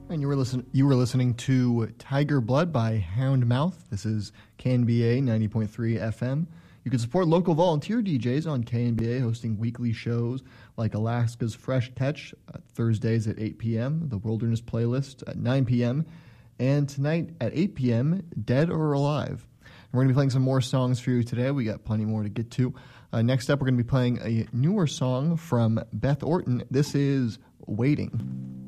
And you were listening to Tiger Blood by Houndmouth. This is KNBA 90.3 FM. You can support local volunteer DJs on KNBA hosting weekly shows like Alaska's Fresh Catch Thursdays at 8 p.m., the Wilderness Playlist at 9 p.m., and tonight at 8 p.m., Dead or Alive. And we're going to be playing some more songs for you today. We got plenty more to get to. Next up, we're going to be playing a newer song from Beth Orton. This is Waiting.